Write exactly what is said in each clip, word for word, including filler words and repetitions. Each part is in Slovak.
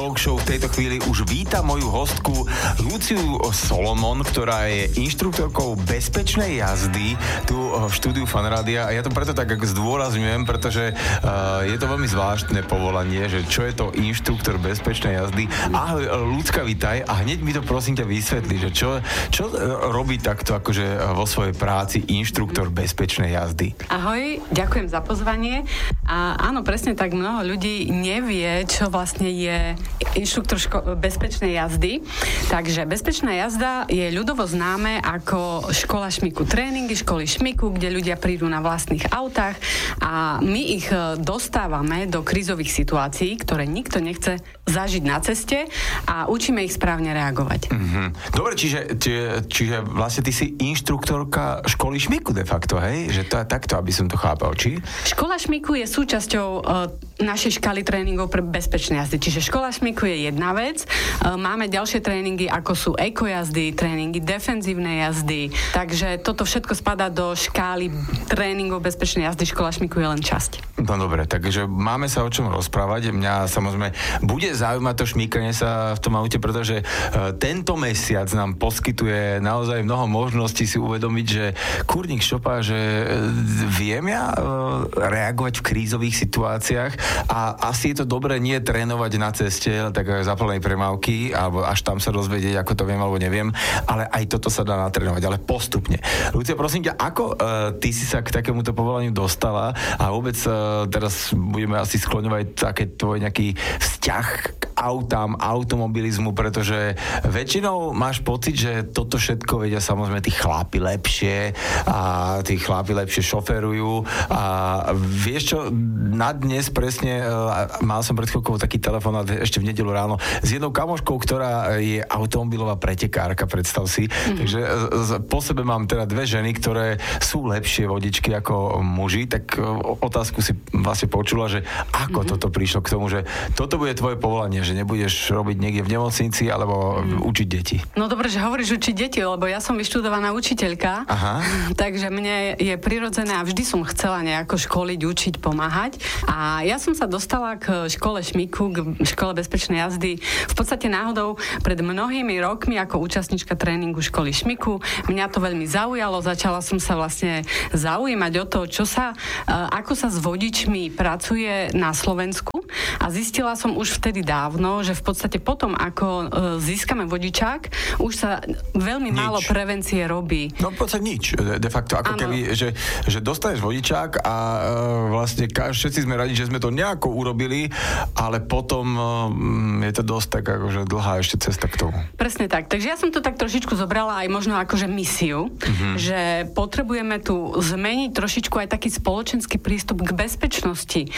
talk show v tejto chvíli už vítam moju hostku Luciu Solomon, ktorá je inštruktorkou bezpečnej jazdy tu v štúdiu Fanrádia. A ja to preto tak zdôrazňujem, pretože uh, je to veľmi zvláštne povolanie, že čo je to inštruktor bezpečnej jazdy. Ahoj, Lucka, vitaj a hneď mi to prosím ťa vysvetli, že čo, čo robí takto akože vo svojej práci inštruktor bezpečnej jazdy. Ahoj, ďakujem za pozvanie. A áno, presne tak, mnoho ľudí nevie, čo vlastne je inštruktor ško- bezpečnej jazdy. Takže bezpečná jazda je ľudovo známe ako škola šmiku, tréningy školy šmiku, kde ľudia prídu na vlastných autách a my ich dostávame do krízových situácií, ktoré nikto nechce zažiť na ceste a učíme ich správne reagovať. Mm-hmm. Dobre, čiže, čiže, čiže vlastne ty si inštruktorka školy šmiku de facto, hej? Že to je takto, aby som to chápal, či? Škola šmiku je súčasťou uh, našej škály tréningov pre bezpečné jazdy. Čiže škola šmiku je jedna vec. Uh, máme ďalšie tréningy, ako sú ekojazdy, tréningy defenzívnej jazdy. Takže toto všetko spadá do škály tréningov bezpečnej jazdy. Škola šmiku je len časť. No dobre, takže máme sa o čom rozprávať. Mňa samozrejme bude zaujímať to šmíkanie sa v tom aute, pretože uh, tento mesiac nám poskytuje naozaj mnoho možností si uvedomiť, že kurník šopa, že viem ja uh, reagovať v krízových situáciách a asi je to dobré nie trénovať na ceste, tak za plnej premávky, alebo až tam sa dozvedieť, ako to viem alebo neviem, ale aj toto sa dá natrénovať, ale postupne. Lucia, prosím ťa, ako uh, ty si sa k takémuto povolaniu dostala a vôbec uh, teraz budeme asi skloňovať také tvoj nejaký vzťah k autám, automobilizmu, pretože väčšinou máš pocit, že toto všetko vedia samozrejme tí chlápi lepšie a tí chlápi lepšie šoferujú a vieš čo, na dnes presne uh, mal som pred chvíľkou taký telefonát ešte v nedeľu ráno s jednou kamoškou, ktorá je automobilová pretekárka, predstav si. Mm-hmm. Takže z, po sebe mám teda dve ženy, ktoré sú lepšie vodičky ako muži, tak uh, otázku si vlastne počula, že ako mm-hmm. toto prišlo k tomu, že toto bude tvoje povolanie, že nebudeš robiť niekde v nemocnici alebo mm. učiť deti. No dobre, že hovoríš učiť deti, lebo ja som vyštudovaná učiteľka, aha. Takže mne je prirodzené a vždy som chcela nejako školiť, učiť, pomáhať. A ja som sa dostala k škole šmiku, k škole bezpečnej jazdy v podstate náhodou pred mnohými rokmi ako účastnička tréningu školy šmiku. Mňa to veľmi zaujalo, začala som sa vlastne zaujímať o to, čo sa, ako sa s vodičmi pracuje na Slovensku a zistila som už vtedy dávno, že v podstate potom, ako získame vodičák, už sa veľmi nič. Málo prevencie robí. No v podstate nič, de facto, ako ano. Keby, že, že dostaneš vodičák a uh, vlastne všetci sme radi, že sme to nejako urobili, ale potom uh, je to dosť tak akože dlhá ešte cesta k tomu. Presne tak, takže ja som to tak trošičku zobrala aj možno akože misiu, mm-hmm. že potrebujeme tu zmeniť trošičku aj taký spoločenský prístup k bezpečnosti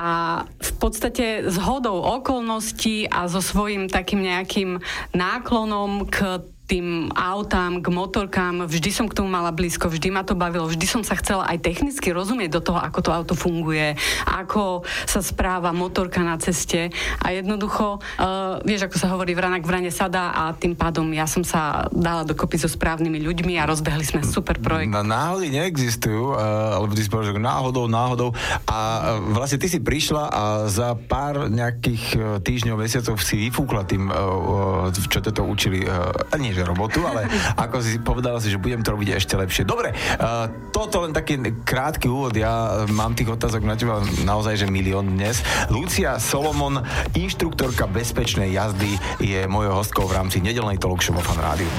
a v podstate zhodou okolností a so svojím takým nejakým náklonom k tým autám, k motorkám, vždy som k tomu mala blízko, vždy ma to bavilo, vždy som sa chcela aj technicky rozumieť do toho, ako to auto funguje, ako sa správa motorka na ceste a jednoducho, uh, vieš, ako sa hovorí, vranak v rane sadá a tým pádom ja som sa dala dokopy so správnymi ľuďmi a rozbehli sme super projekt. Na náhody neexistujú, uh, alebo ty si povedal, že náhodou, náhodou a uh, vlastne ty si prišla a za pár nejakých uh, týždňov, mesiacov si vyfúkla tým, uh, uh, čo to učili, uh, nie, robotu, ale ako si povedala si, že budem to robiť ešte lepšie. Dobre, uh, toto len taký krátky úvod, ja mám tých otázok na teba naozaj, že milión dnes. Lucia Solomon, inštruktorka bezpečnej jazdy, je mojou hostkou v rámci nedeľnej talk show vo Fan Rádiu.